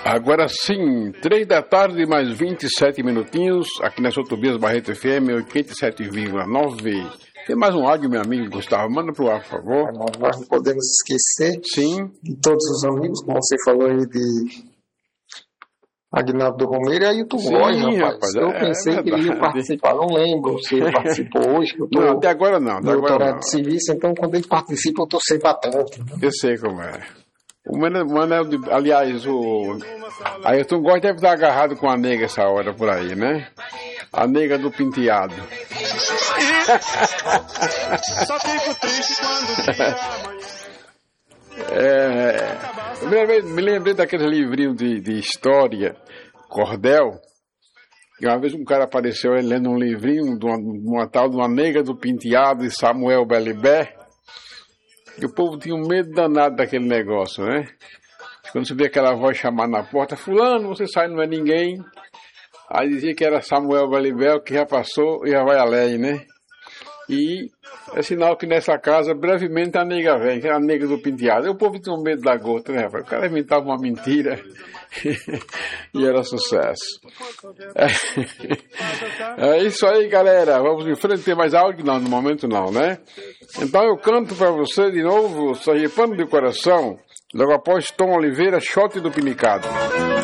Agora sim, 3 da tarde, mais 27 minutinhos, aqui na São Tobias Barreto FM 87,9. Tem mais um áudio, meu amigo Gustavo, manda pro ar, por favor. Nós não podemos esquecer de todos os amigos, como você falou aí de Aguinaldo do Romeiro e Ailton Góes, rapaz. Eu pensei que ele ia participar, não lembro se ele participou hoje. Não, até agora não. Até agora não. De serviço, então quando ele participa eu tô sempre atento. Eu sei como é. O Manel, aliás, o Ailton Góes deve estar agarrado com a nega essa hora por aí, né? A nega do penteado. Só fico triste quando me lembrei daquele livrinho de história, Cordel, que uma vez um cara apareceu lendo um livrinho de uma tal de uma nega do penteado de Samuel Belibé, e o povo tinha um medo danado daquele negócio, né? Quando você vê aquela voz chamar na porta, fulano, você sai, não é ninguém. Aí dizia que era Samuel Belibé, que já passou e já vai além, né? E é sinal que nessa casa, brevemente, a nega vem, que é a nega do penteado. E o povo tinha um medo da gota, né, rapaz? O cara inventava uma mentira e era sucesso. É isso aí, galera. Vamos em frente. Tem mais áudio? Não, no momento não, né? Então eu canto para você de novo, Sergipano de Coração, logo após Tom Oliveira, Shot do Pinicado.